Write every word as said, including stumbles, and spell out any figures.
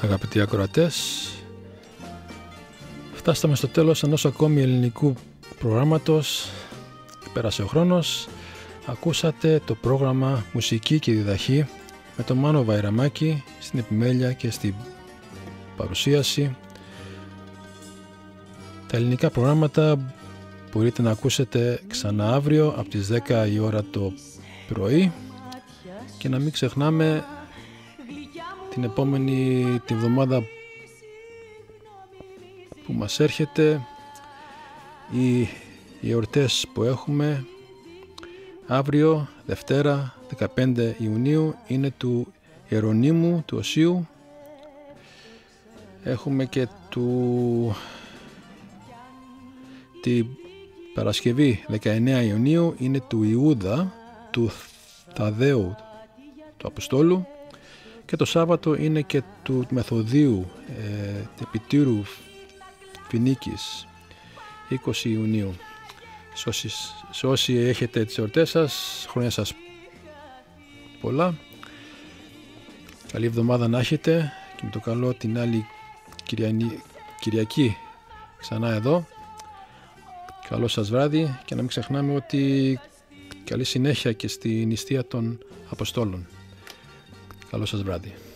Αγαπητοί ακροατές, φτάσαμε στο τέλος ενός ακόμη ελληνικού προγράμματος. Πέρασε ο χρόνος. Ακούσατε το πρόγραμμα Μουσική και Διδαχή με τον Μάνο Βαϊραμάκη στην επιμέλεια και στην παρουσίαση. Τα ελληνικά προγράμματα μπορείτε να ακούσετε ξανά αύριο από τις δέκα η ώρα το πρωί και να μην ξεχνάμε την επόμενη την εβδομάδα που μας έρχεται, οι εορτές που έχουμε. Αύριο, Δευτέρα, δεκαπέντε Ιουνίου, είναι του Ιερονύμου, του Οσίου. Έχουμε και του... την Παρασκευή, δεκαεννέα Ιουνίου, είναι του Ιούδα, του Θαδαίου, του Αποστόλου. Και το Σάββατο είναι και του Μεθοδίου, ε, Επιτήρου Φινίκης, είκοσι Ιουνίου. Σε όσοι, σε όσοι έχετε τις εορτές σας, χρόνια σας πολλά. Καλή εβδομάδα να έχετε και με το καλό την άλλη Κυριανή, Κυριακή ξανά εδώ. Καλό σας βράδυ και να μην ξεχνάμε ότι καλή συνέχεια και στη νηστεία των Αποστόλων. Καλό σας βράδυ.